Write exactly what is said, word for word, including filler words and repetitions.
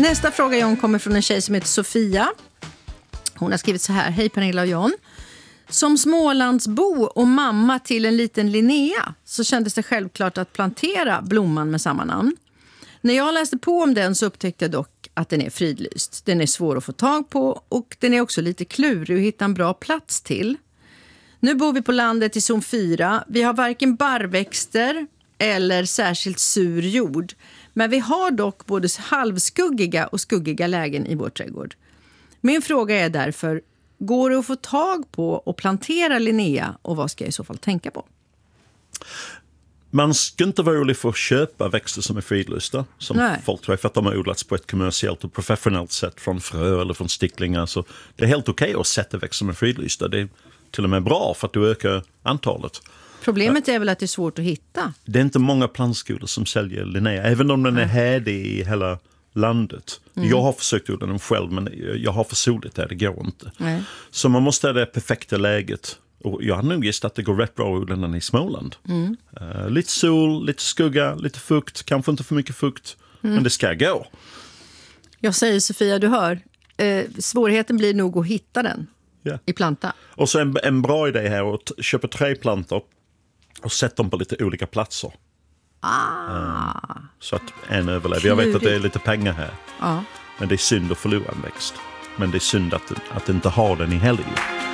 Nästa fråga, John, kommer från en tjej som heter Sofia. Hon har skrivit så här: hej Pernilla och John. Som Smålandsbo och mamma till en liten Linnea så kändes det självklart att plantera blomman med samma namn. När jag läste på om den så upptäckte jag dock att den är fridlyst. Den är svår att få tag på och den är också lite klurig att hitta en bra plats till. Nu bor vi på landet i zon fyra. Vi har varken barrväxter eller särskilt sur jord. Men vi har dock både halvskuggiga och skuggiga lägen i vår trädgård. Min fråga är därför, går det att få tag på och plantera Linnea och vad ska jag i så fall tänka på? Man ska inte vara orolig för att köpa växter som är fridlysta, som Nej. folk tror, för att de har odlats på ett kommersiellt och professionellt sätt från frö eller från sticklingar. Så det är helt okej okay att sätta växter som är fridlysta. Det är till och med bra för att du ökar antalet. Problemet är väl att det är svårt att hitta. Det är inte många plantskolor som säljer Linnea, även om den är härdig i hela landet. Mm. Jag har försökt odla den själv, men jag har för soligt där, det går inte. Nej. Så man måste ha det perfekta läget. Och jag har nog gissat att det går rätt bra att odla den i Småland. Mm. Uh, lite sol, lite skugga, lite fukt. Kanske inte för mycket fukt, mm. men det ska gå. Jag säger Sofia, du hör. Eh, svårigheten blir nog att hitta den yeah. i planta. Och så en, en bra idé här att köpa träplantor och sätta dem på lite olika platser. Ah. Uh, så att en överlever. Jag vet att det är lite pengar här. Ah. Men det är synd att förlora en växt. Men det är synd att, att inte ha den i helgen.